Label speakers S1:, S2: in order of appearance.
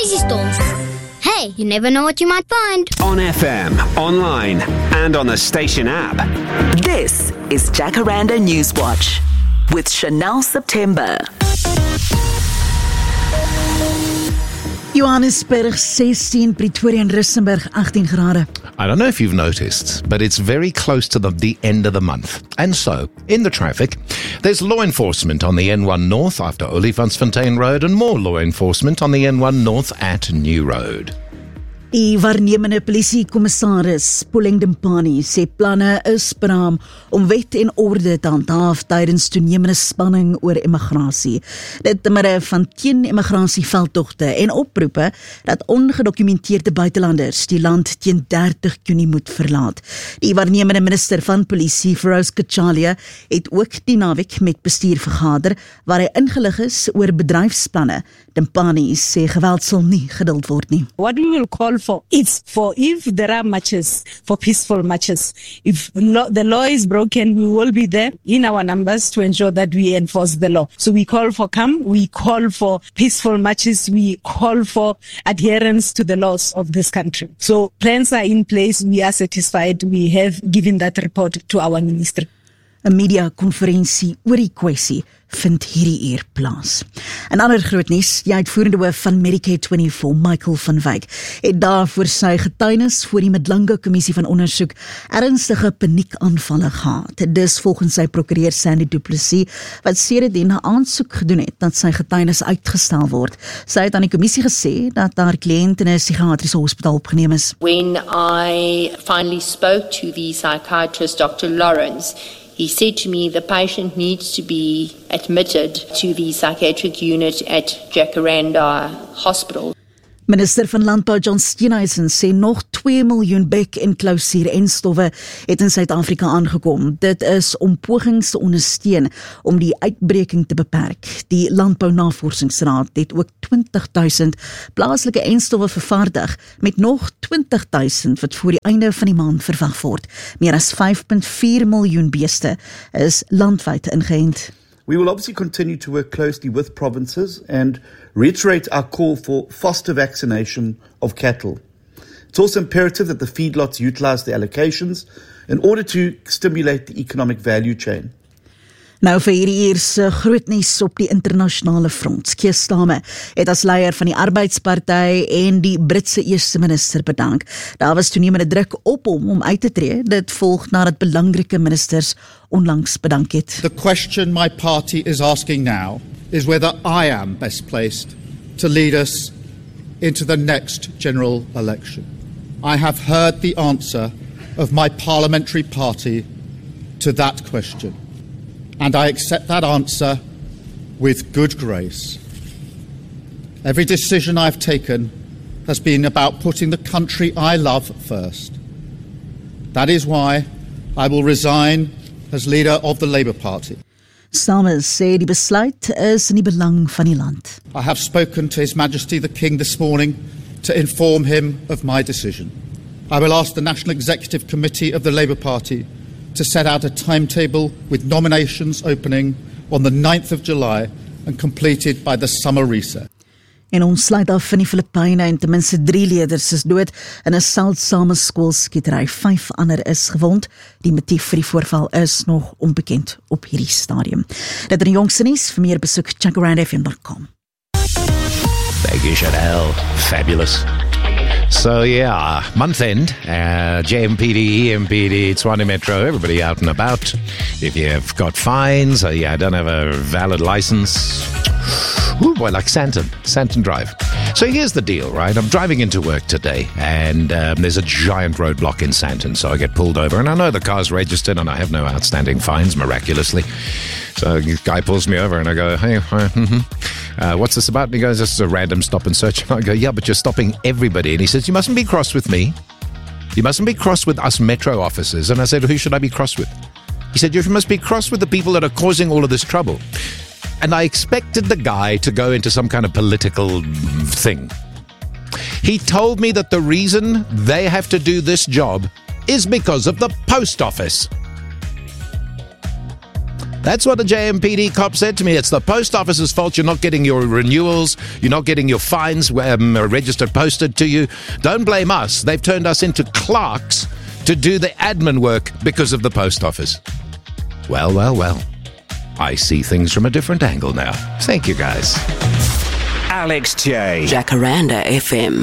S1: crazy stores. Hey, you never know what you might find.
S2: On FM, online, and on the station app.
S3: This is Jacaranda Newswatch with Chanel September.
S4: Johannesburg 16, Pretoria and Rissenburg 18 grade.
S5: I don't know if you've noticed, but it's very close to the end of the month. And so, in the traffic, there's law enforcement on the N1 North after Olifantsfontein Road and more law enforcement on the N1 North at New Road.
S4: Die waarnemende polisiekommissaris Puleng Dimpani sê planne is beraam om wet en orde te handhaaf tydens toenemende spanning oor immigrasie. Dit te midde van teen-immigrasie veldtogte en oproepe dat ongedokumenteerde buitelanders die land teen 30 Junie moet verlaat. Die waarnemende minister van polisie, Feroz Kachalia, het ook die naweek met bestuur vergader waar hy ingelig is oor bedryfsplanne. Dimpani sê geweld sal nie geduld word nie.
S6: What we will call for is for if there are marches, for peaceful marches. If the law is broken, we will be there in our numbers to ensure that we enforce the law. So we call for calm, we call for peaceful marches, we call for adherence to the laws of this country. So plans are in place, we are satisfied, we have given that report to our minister.
S4: 'n media-konferensie oor die kwessie vind hierdie uur plaas. 'n ander groot nuus, die uitvoerende hoof van Medicare24, Michael van Wyk, het daarvoor sy getuienis voor die Madlanga-kommissie van ondersoek ernstige paniekaanvalle gehad. Dis volgens sy prokureur Sandy Du Plessis, wat sedertdien 'n aansoek gedoen het dat sy getuienis uitgestel word. Sy het aan die kommissie gesê dat haar kliënt in 'n psigiatriese hospitaal opgeneem is.
S7: When I finally spoke to the psychiatrist, Dr. Lawrence, he said to me the patient needs to be admitted to the psychiatric unit at Jacaranda Hospital.
S4: Minister van Landbou John Steenhuisen sê nog 2 miljoen bek en klousuur en stowwe het in Suid-Afrika aangekom. Dit is om pogings te ondersteun om die uitbreking te beperk. Die Landbou Navorsingsraad het ook 20,000 plaaslike en stowwe vervaardig met nog 20,000 wat voor die einde van die maand verwag word. Meer as 5,4 miljoen beeste is landwyd ingeënt.
S8: We will obviously continue to work closely with provinces and reiterate our call for faster vaccination of cattle. It's also imperative that the feedlots utilize the allocations in order to stimulate the economic value chain.
S4: Nou vir hierdie uur se groot nuus op die internasionale front. Keir Starmer het as leier van die Arbeidsparty en die Britse eerste minister bedank. Daar was toenemende druk op hom om uit te tree. Dit volg nadat belangrike ministers onlangs bedank het.
S9: The question my party is asking now is whether I am best placed to lead us into the next general election. I have heard the answer of my parliamentary party to that question. And I accept that answer with good grace. Every decision I've taken has been about putting the country I love first. That is why I will resign as leader of the Labour Party.
S4: Starmer sê die besluit is in die belang van die land.
S9: I have spoken to His Majesty the King this morning to inform him of my decision. I will ask the National Executive Committee of the Labour Party to set out a timetable with nominations opening on the 9th of July and completed by the summer recess.
S4: En ons sluit af van die Filippyne en ten minste 3 leerders is dood in 'n seldsame skoolskietery. 5 ander is gewond. Die motief vir die voorval is nog onbekend op hierdie stadium. Dit is die jongste nuus. Vir meer besoek jacarandafm.com.
S5: Thank you, Chanel. Fabulous. So yeah, month end, JMPD, EMPD, Tshwane Metro, everybody out and about. If you've got fines, don't have a valid license, ooh boy, like Santon Drive. So here's the deal, right? I'm driving into work today and there's a giant roadblock in Santon, so I get pulled over and I know the car's registered and I have no outstanding fines, miraculously. So the guy pulls me over and I go, hey, what's this about? And he goes, this is a random stop and search. And I go, yeah, but you're stopping everybody. And he says, you mustn't be cross with me. You mustn't be cross with us Metro officers. And I said, who should I be cross with? He said, you must be cross with the people that are causing all of this trouble. And I expected the guy to go into some kind of political thing. He told me that the reason they have to do this job is because of the post office. That's what the JMPD cop said to me. It's the post office's fault you're not getting your renewals, you're not getting your fines registered, posted to you. Don't blame us. They've turned us into clerks to do the admin work because of the post office. Well. I see things from a different angle now. Thank you, guys.
S2: Alex J.
S3: Jacaranda FM.